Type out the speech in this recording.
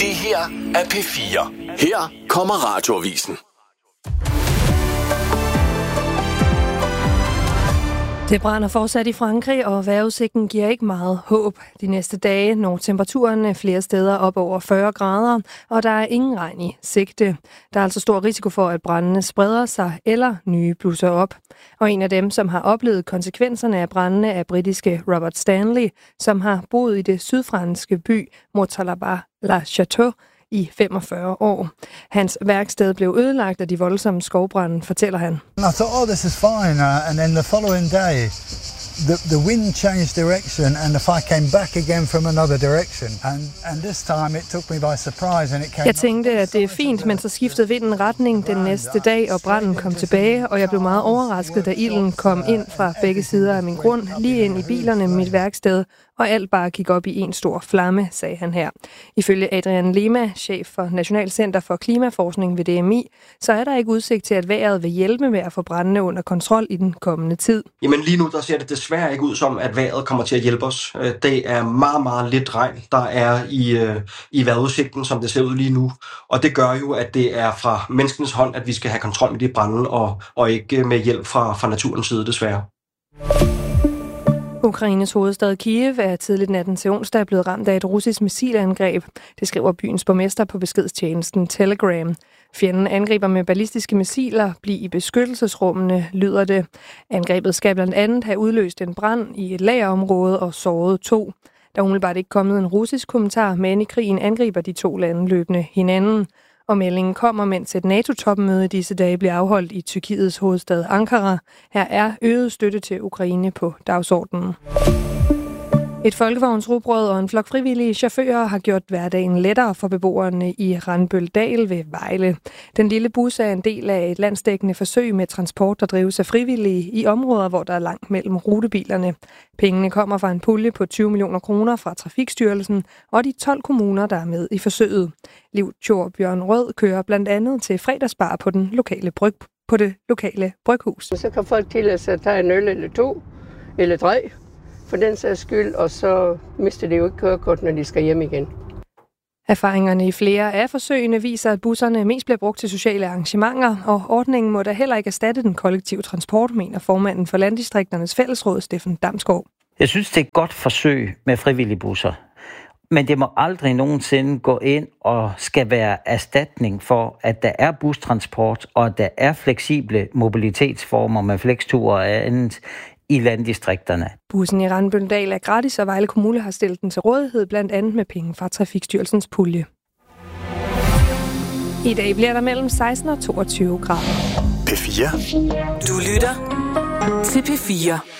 Det her er P4. Her kommer Radioavisen. Det brænder fortsat i Frankrig, og vejrudsigten giver ikke meget håb. De næste dage når temperaturen flere steder op over 40 grader, og der er ingen regn i sigte. Der er altså stor risiko for, at brændene spreder sig eller nye blusser op. Og en af dem, som har oplevet konsekvenserne af brændene, er britiske Robert Stanley, som har boet i det sydfranske by Montalbán-la-Château i 45 år. Hans værksted blev ødelagt af de voldsomme skovbrande, fortæller han. I thought, this is fine, and then the following day, the wind changed direction, and the fire came back again from another direction, and this time it took me by surprise, and it came. Jeg tænkte, at det er fint, men så skiftede vinden retning den næste dag, og branden kom tilbage, og jeg blev meget overrasket, da ilden kom ind fra begge sider af min grund, lige ind i bilerne med mit værksted, og alt bare gik op i en stor flamme, sagde han her. Ifølge Adrian Lema, chef for National Center for Klimaforskning ved DMI, så er der ikke udsigt til, at vejret vil hjælpe med at få brændene under kontrol i den kommende tid. Jamen lige nu, der ser det desværre ikke ud som, at vejret kommer til at hjælpe os. Det er meget, meget lidt regn, der er i vejrudsigten, som det ser ud lige nu. Og det gør jo, at det er fra menneskens hånd, at vi skal have kontrol med de brænde, og ikke med hjælp fra naturens side, desværre. Ukraines hovedstad Kiev er tidligt natten til onsdag blevet ramt af et russisk missilangreb. Det skriver byens borgmester på beskedstjenesten Telegram. Fjenden angriber med ballistiske missiler. Bliv i beskyttelsesrummene, lyder det. Angrebet skal blandt andet have udløst en brand i et lagerområde og såret 2. Der er umiddelbart ikke kommet en russisk kommentar, men i krigen angriber de 2 lande løbende hinanden. Og meldingen kommer, mens et NATO-topmøde i disse dage bliver afholdt i Tyrkiets hovedstad Ankara. Her er øget støtte til Ukraine på dagsordenen. Et folkevognsrugbrød og en flok frivillige chauffører har gjort hverdagen lettere for beboerne i Randbøldal ved Vejle. Den lille bus er en del af et landsdækkende forsøg med transport, der drives af frivillige i områder, hvor der er langt mellem rutebilerne. Pengene kommer fra en pulje på 20 millioner kroner fra Trafikstyrelsen og de 12 kommuner, der er med i forsøget. Liv Bjørn Rød kører blandt andet til fredagsbar på det lokale bryghus. Så kan folk tillade sig at tage en øl eller 2 eller 3. For den sags skyld, og så mister det jo ikke kørekort, når de skal hjem igen. Erfaringerne i flere af forsøgene viser, at busserne mest bliver brugt til sociale arrangementer, og ordningen må da heller ikke erstatte den kollektive transport, mener formanden for Landdistrikternes Fællesråd, Steffen Damsgaard. Jeg synes, det er et godt forsøg med frivillige busser, men det må aldrig nogensinde gå ind og skal være erstatning for, at der er bustransport, og at der er fleksible mobilitetsformer med flexture og andet i landdistrikterne. Bussen i Randbøldal er gratis, og Vejle Kommune har stillet den til rådighed, blandt andet med penge fra Trafikstyrelsens pulje. I dag bliver der mellem 16 og 22 grader. P4. Du lytter til P4.